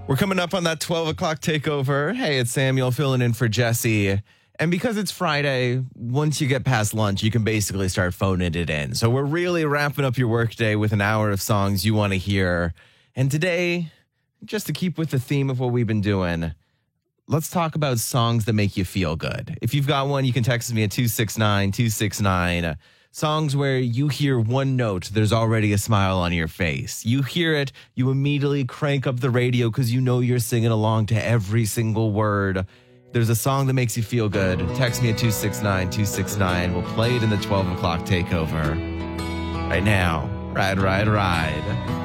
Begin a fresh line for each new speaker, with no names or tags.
We're coming up on that 12 o'clock takeover. Hey, it's Samuel filling in for Jesse. And because it's Friday, once you get past lunch, you can basically start phoning it in. So we're really wrapping up your workday with an hour of songs you want to hear. And today, just to keep with the theme of what we've been doing, let's talk about songs that make you feel good. If you've got one, you can text me at 269-269. Songs where you hear one note, there's already a smile on your face. You hear it, you immediately crank up the radio because you know you're singing along to every single word. There's a song that makes you feel good. Text me at 269-269. We'll play it in the 12 o'clock takeover. Right now, ride, ride, ride.